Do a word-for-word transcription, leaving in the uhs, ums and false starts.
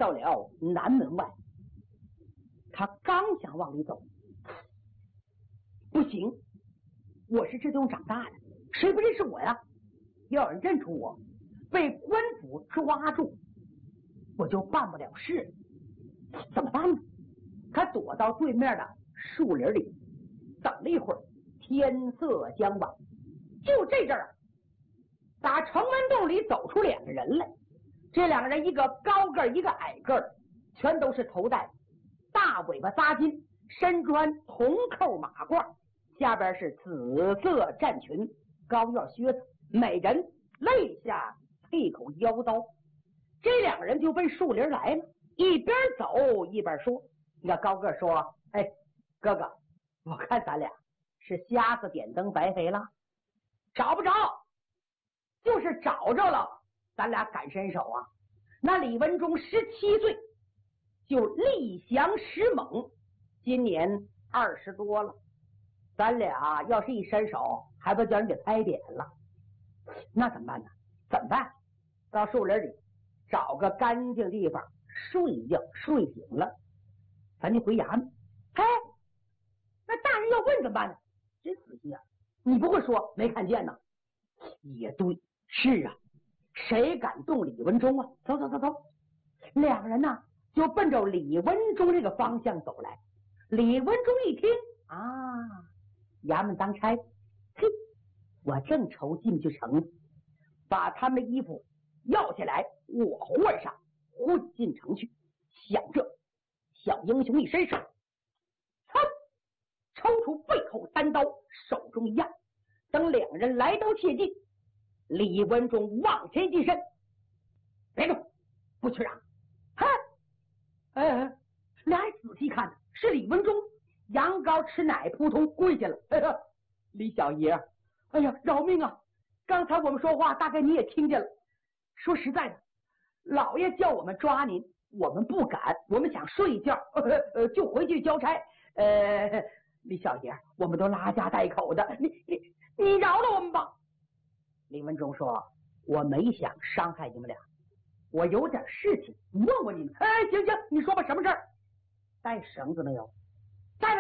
到了南门外。他刚想往里走，不行，我是这东长大的，谁不认识我呀？要人认出我，被官府抓住，我就办不了事，怎么办呢？他躲到对面的树林里，等了一会儿，天色将晚，就这阵儿，打城门洞里走出两个人来。这两个人，一个高个儿，一个矮个儿，全都是头戴大尾巴扎巾，身穿铜扣马褂，下边是紫色战裙，高腰靴子，每人肋下配口腰刀。这两个人就奔树林来了，一边走一边说。那高个说：“哎，哥哥，我看咱俩是瞎子点灯白费了，找不着，就是找着了，咱俩敢伸手啊？那李文忠十七岁，就力降石猛，今年二十多了，咱俩要是一伸手，还不叫人给拍扁了？那怎么办呢？怎么办？到树林里找个干净地方睡一觉，睡醒了，咱就回衙门。哎，那大人要问怎么办呢？真仔细啊！你不会说没看见呢？也对，是啊，谁敢动李文忠啊？走走走走，两个人呢就奔着李文忠这个方向走来。李文忠一听啊，衙门当差，嘿，我正愁进不去城，把他们的衣服要下来，我换上，混进城去。想着，小英雄一伸手，噌，抽出背后单刀，手中一压。等两人来到切近，李文忠往前进身，别动，不去让。嗨，哎哎，俩人仔细看，是李文忠羊羔吃奶，扑通跪下了。哎呀，李小爷，哎呀，饶命啊！刚才我们说话，大概你也听见了。说实在的，老爷叫我们抓您，我们不敢，我们想睡一觉，呃呃，就回去交差。呃，李小爷，我们都拉家带口的，你你你饶了我们吧。李文忠说：“我没想伤害你们俩，我有点事情问问你们。”哎，行行，你说吧，什么事儿？带绳子没有？